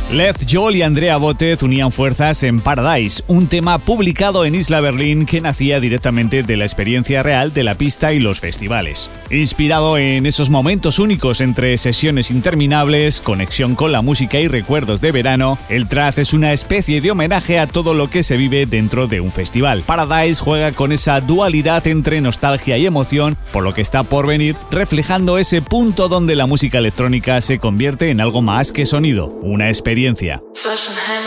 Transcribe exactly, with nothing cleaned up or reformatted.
Leth Joel y Andrea Botet unían fuerzas en Paradise, un tema publicado en Isla Berlin que nacía directamente de la experiencia real de la pista y los festivales. Inspirado en esos momentos únicos entre sesiones interminables, conexión con la música y recuerdos de verano, el track es una especie de homenaje a todo lo que se vive dentro de un festival. Paradise juega con esa dualidad entre nostalgia y emoción por lo que está por venir, reflejando ese punto donde la música electrónica se convierte en algo más que sonido, una experiencia. Zwischen